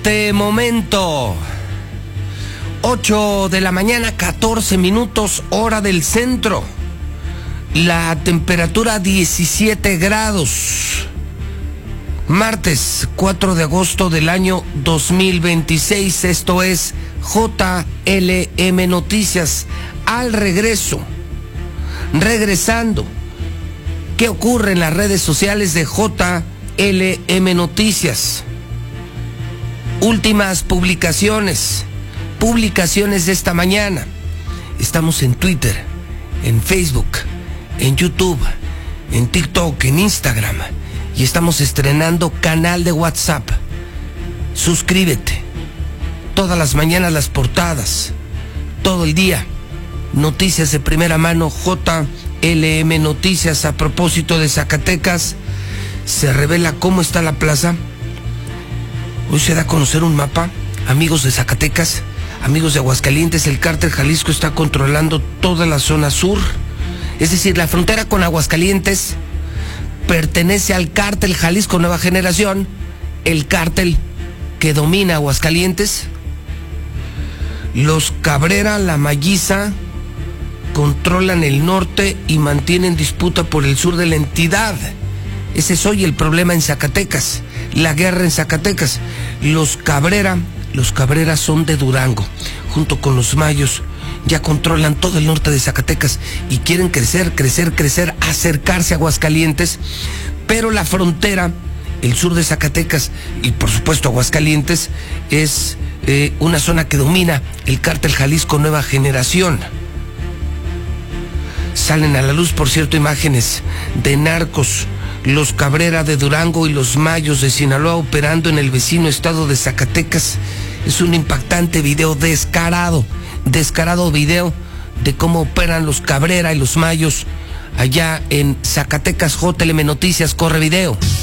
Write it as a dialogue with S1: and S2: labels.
S1: este momento. 8 de la mañana, 14 minutos, hora del centro. La temperatura 17 grados. Martes 4 de agosto del año 2026. Esto es JLM Noticias. Al regreso, regresando, ¿qué ocurre en las redes sociales de JLM Noticias? Últimas publicaciones de esta mañana. Estamos en Twitter, en Facebook, en YouTube, en TikTok, en Instagram, y estamos estrenando canal de WhatsApp. Suscríbete. Todas las mañanas las portadas, todo el día, noticias de primera mano. JLM Noticias. A propósito de Zacatecas, se revela cómo está la plaza. Hoy se da a conocer un mapa. Amigos de Zacatecas, amigos de Aguascalientes, el cártel Jalisco está controlando toda la zona sur. Es decir, la frontera con Aguascalientes pertenece al cártel Jalisco Nueva Generación, el cártel que domina Aguascalientes. Los Cabrera, la Malliza, controlan el norte y mantienen disputa por el sur de la entidad. Ese es hoy el problema en Zacatecas, la guerra en Zacatecas. Los Cabrera son de Durango, junto con los Mayos, ya controlan todo el norte de Zacatecas y quieren crecer, acercarse a Aguascalientes, pero la frontera, el sur de Zacatecas y por supuesto Aguascalientes, es una zona que domina el cártel Jalisco Nueva Generación. Salen a la luz, por cierto, imágenes de narcos, los Cabrera de Durango y los Mayos de Sinaloa operando en el vecino estado de Zacatecas. Es un impactante video, descarado video de cómo operan los Cabrera y los Mayos allá en Zacatecas. JLM Noticias corre video.